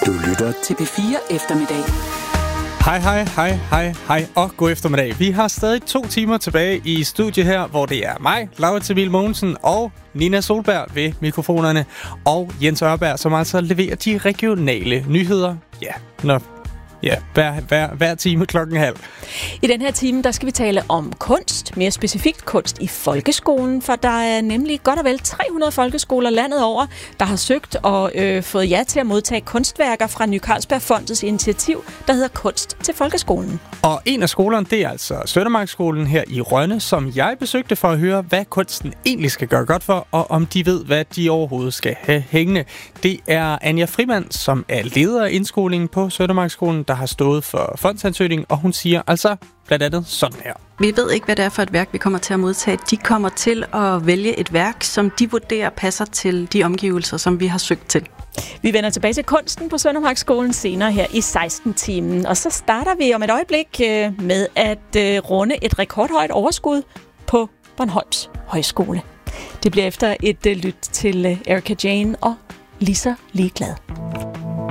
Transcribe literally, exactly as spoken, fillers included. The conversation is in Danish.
Du lytter til P fire Eftermiddag. Hej, hej, hej, hej, hej og god eftermiddag. Vi har stadig to timer tilbage i studiet her, hvor det er mig, Laurits Emil Mogensen og Nina Solberg ved mikrofonerne, og Jens Ørberg, som altså leverer de regionale nyheder. Ja, når Ja, hver, hver, hver time klokken halv. I den her time, der skal vi tale om kunst, mere specifikt kunst i folkeskolen, for der er nemlig godt og vel tre hundrede folkeskoler landet over, der har søgt og øh, fået ja til at modtage kunstværker fra Ny Carlsbergfondets initiativ, der hedder Kunst til Folkeskolen. Og en af skolerne, det er altså Søndermarksskolen her i Rønne, som jeg besøgte for at høre, hvad kunsten egentlig skal gøre godt for, og om de ved, hvad de overhovedet skal have hængende. Det er Anja Frimand, som er leder af indskolingen på Søndermarksskolen, der har stået for fondsansøgning, og hun siger altså blandt andet sådan her. Vi ved ikke, hvad det er for et værk, vi kommer til at modtage. De kommer til at vælge et værk, som de vurderer passer til de omgivelser, som vi har søgt til. Vi vender tilbage til kunsten på Søndermarksskolen senere her i seksten-timen. Og så starter vi om et øjeblik med at runde et rekordhøjt overskud på Bornholms Højskole. Det bliver efter et lyt til Erika Jane og Lige så ligeglad.